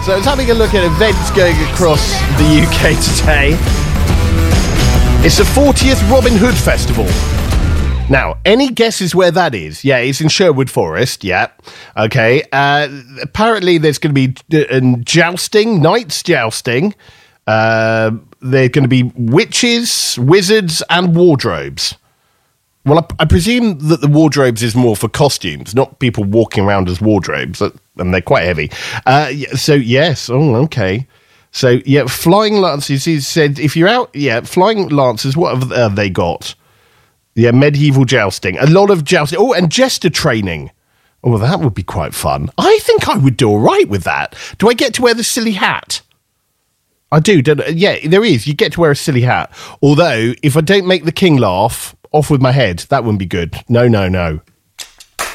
So I was having a look at events going across the UK today. It's the 40th Robin Hood Festival. Now, any guesses where that is? Yeah, it's in Sherwood Forest, yeah. Okay, apparently there's going to be jousting, knights jousting. There's going to be witches, wizards, and wardrobes. Well, I presume that the wardrobes is more for costumes, not people walking around as wardrobes, and they're quite heavy. So, yes, okay. So, yeah, flying lances, he said, if you're out, flying lances, what have they got? Yeah, medieval jousting. A lot of jousting. Oh, and jester training. Oh, well, that would be quite fun. I think I would do all right with that. Do I get to wear the silly hat? I do, don't I? Yeah, there is. You get to wear a silly hat. Although, if I don't make the king laugh, off with my head. That wouldn't be good. No.